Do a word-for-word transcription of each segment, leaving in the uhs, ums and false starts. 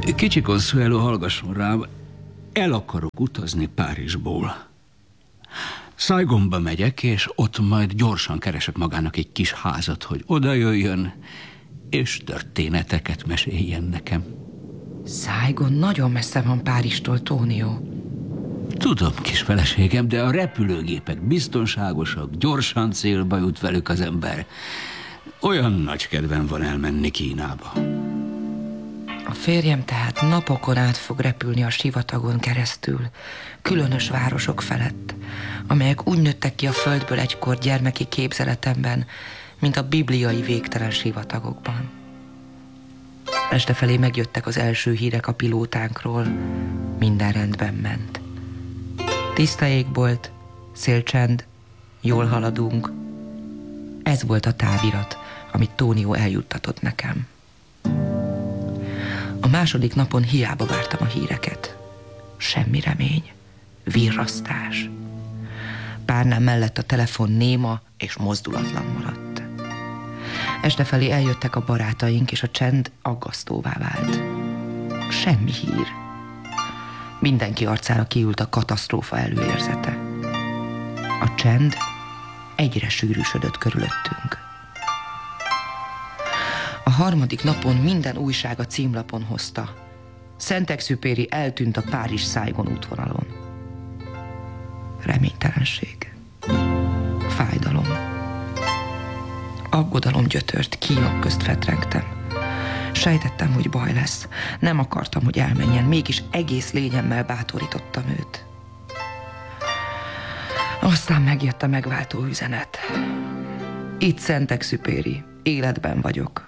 Kicsi Consuelo, hallgasson rám. El akarok utazni Párizsból. Saigonba megyek, és ott majd gyorsan keresek magának egy kis házat, hogy oda jöjjön, és történeteket meséljen nekem. Saigon nagyon messze van Párizstól, Tónió. Tudom, kis feleségem, de a repülőgépek biztonságosak, gyorsan célba jut velük az ember. Olyan nagy kedvem van elmenni Kínába. A férjem tehát napokon át fog repülni a sivatagon keresztül, különös városok felett, amelyek úgy nőttek ki a földből egykor gyermeki képzeletemben, mint a bibliai végtelen sivatagokban. Este felé megjöttek az első hírek a pilótánkról, minden rendben ment. Tiszta égbolt, szélcsend, jól haladunk. Ez volt a távirat, amit Tónió eljuttatott nekem. A második napon hiába vártam a híreket. Semmi remény, virrasztás. Párnám mellett a telefon néma és mozdulatlan maradt. Este felé eljöttek a barátaink, és a csend aggasztóvá vált. Semmi hír. Mindenki arcára kiült a katasztrófa előérzete. A csend egyre sűrűsödött körülöttünk. A harmadik napon minden újság a címlapon hozta: Saint-Exupéry eltűnt a Párizs-Saigon útvonalon. Reménytelenség. Fájdalom. Aggodalom gyötört, kínok közt fetrengtem. Sejtettem, hogy baj lesz. Nem akartam, hogy elmenjen, mégis egész lényemmel bátorítottam őt. Aztán megjött a megváltó üzenet. Itt Saint-Exupéry, életben vagyok.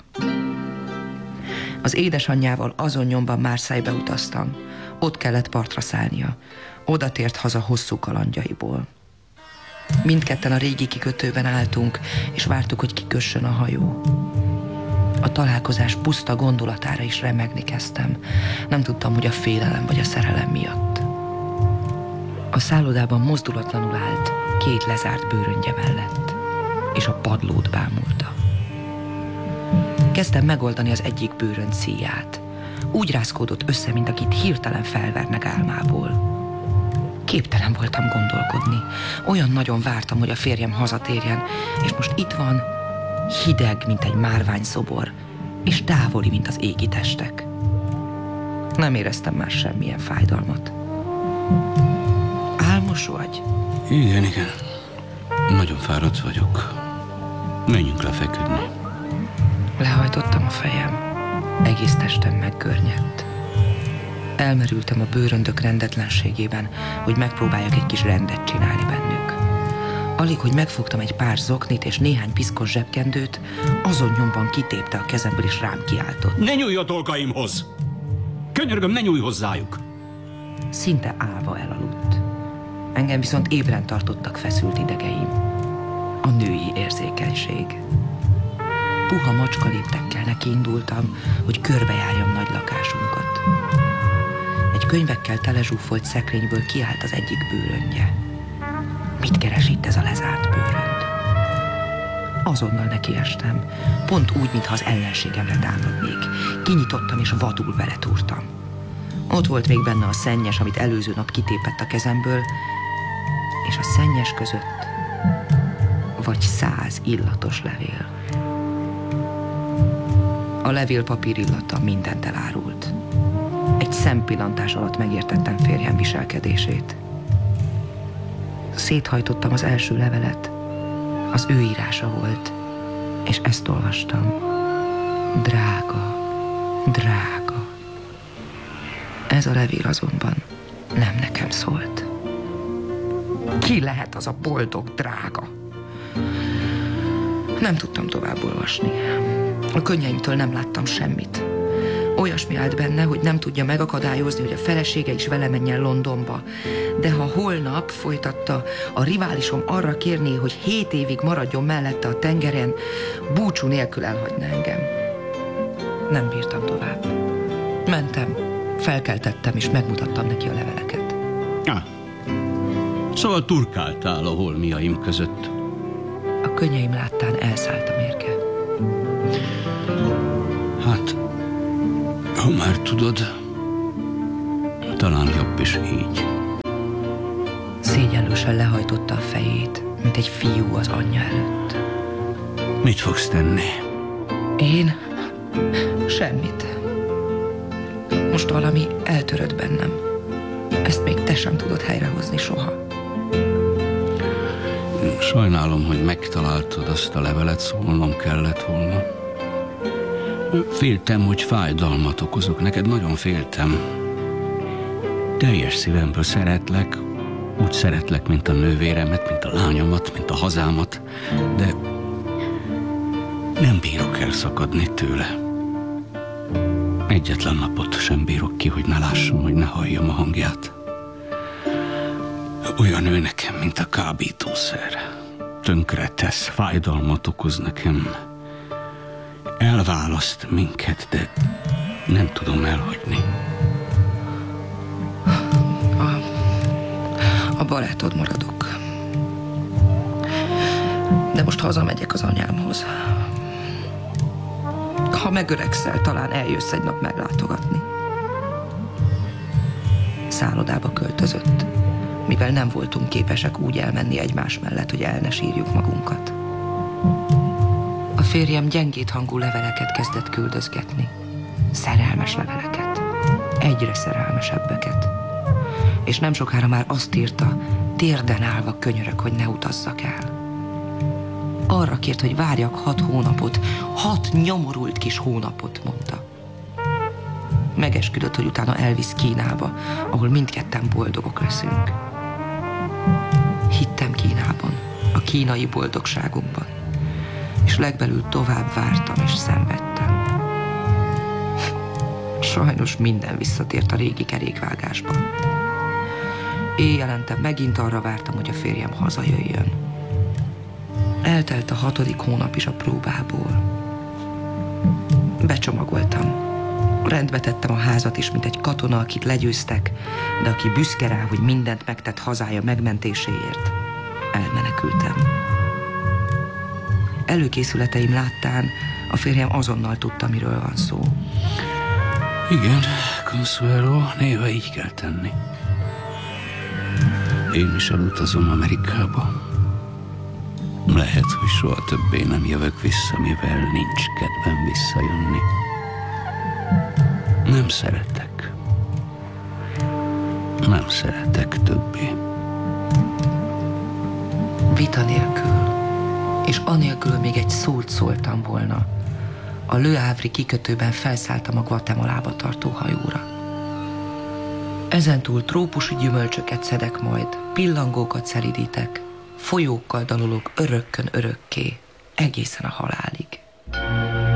Az édesanyjával azon nyomban Marseille-be utaztam. Ott kellett partra szállnia. Oda tért haza hosszú kalandjaiból. Mindketten a régi kikötőben álltunk, és vártuk, hogy kikössön a hajó. A találkozás puszta gondolatára is remegni kezdtem. Nem tudtam, hogy a félelem vagy a szerelem miatt. A szállodában mozdulatlanul állt, két lezárt bőröngye mellett, és a padlót bámulta. Kezdtem megoldani az egyik bőrönt szíját. Úgy rázkódott össze, mint akit hirtelen felvernek álmából. Képtelen voltam gondolkodni. Olyan nagyon vártam, hogy a férjem hazatérjen, és most itt van, hideg, mint egy márvány szobor, és távoli, mint az égi testek. Nem éreztem már semmilyen fájdalmat. Álmos vagy? Igen, igen. Nagyon fáradt vagyok. Menjünk lefeküdni. Lehajtottam a fejem. Egész testem meggörnyedt. Elmerültem a bőröndök rendetlenségében, hogy megpróbáljak egy kis rendet csinálni bennük. Alig, hogy megfogtam egy pár zoknit és néhány piszkos zsebkendőt, azon nyomban kitépte a kezemből és rám kiáltott. Ne nyúlj a dolgaimhoz! Könyörgöm, ne nyúlj hozzájuk! Szinte állva elaludt. Engem viszont ébren tartottak feszült idegeim. A női érzékenység. Puha macska léptekkel nekiindultam, hogy körbejárjam nagy lakásunkat. Egy könyvekkel telezsúfolt szekrényből kiállt az egyik bőröndje. Mit keres itt ez a lezárt bőrönd? Azonnal nekiestem, pont úgy, mintha az ellenségemre támadnék. Kinyitottam és vadul beletúrtam. Ott volt még benne a szennyes, amit előző nap kitépett a kezemből, és a szennyes között vagy száz illatos levél. A levélpapír illata mindent elárult. Egy szempillantás alatt megértettem férjem viselkedését. Széthajtottam az első levelet, az ő írása volt, és ezt olvastam. Drága, drága. Ez a levél azonban nem nekem szólt. Ki lehet az a boldog drága? Nem tudtam tovább olvasni. A könnyeimtől nem láttam semmit. Olyasmi állt benne, hogy nem tudja megakadályozni, hogy a felesége is vele menjen Londonba. De ha holnap, folytatta, a riválisom arra kérné, hogy hét évig maradjon mellette a tengeren, búcsú nélkül elhagyna engem. Nem bírtam tovább. Mentem, felkeltettem és megmutattam neki a leveleket. Ah, szóval turkáltál a holmiaim között. A könnyeim láttán elszállt a mérge. Hát, ha már tudod, talán jobb is így. Szégyenlősen lehajtotta a fejét, mint egy fiú az anyja előtt. Mit fogsz tenni? Én? Semmit. Most valami eltörött bennem. Ezt még te sem tudod helyrehozni soha. Sajnálom, hogy megtaláltad azt a levelet, szólnom kellett volna. Féltem, hogy fájdalmat okozok neked, nagyon féltem. Teljes szívemből szeretlek, úgy szeretlek, mint a nővéremet, mint a lányomat, mint a hazámat, de nem bírok elszakadni tőle. Egyetlen napot sem bírok ki, hogy ne lássam, hogy ne halljam a hangját. Olyan ő nekem, mint a kábítószer. Tönkre tesz, fájdalmat okoz nekem. Elválaszt minket, de nem tudom elhagyni. A, a barátod maradok. De most hazamegyek az anyámhoz. Ha megöregszel, talán eljössz egy nap meglátogatni. Szállodába költözött, mivel nem voltunk képesek úgy elmenni egymás mellett, hogy el ne sírjuk magunkat. A férjem gyengét hangú leveleket kezdett küldözgetni. Szerelmes leveleket. Egyre szerelmesebbeket. És nem sokára már azt írta, térden állva könyörög, hogy ne utazzak el. Arra kért, hogy várjak hat hónapot, hat nyomorult kis hónapot, mondta. Megesküdött, hogy utána elvisz Kínába, ahol mindketten boldogok leszünk. Hittem Kínában, a kínai boldogságunkban, és legbelül tovább vártam és szenvedtem. Sajnos minden visszatért a régi kerékvágásba. Éjjelente megint arra vártam, hogy a férjem hazajöjjön. Eltelt a hatodik hónap is a próbából. Becsomagoltam. Rendbe tettem a házat is, mint egy katona, akit legyőztek, de aki büszke rá, hogy mindent megtett hazája megmentéséért. Elmenekültem. Előkészületeim láttán a férjem azonnal tudta, miről van szó. Igen, Consuelo, néha így kell tenni. Én is elutazom Amerikába. Lehet, hogy soha többé nem jövök vissza, mivel nincs kedvem visszajönni. Nem szeretek. Nem szeretek többé. Vita nélkül, és anélkül még egy szót szóltam volna, a Le Havre kikötőben felszálltam a Guatemalába tartó hajóra. Ezentúl trópusi gyümölcsöket szedek majd, pillangókat szelidítek, folyókkal dalolok örökkön örökké, egészen a halálig.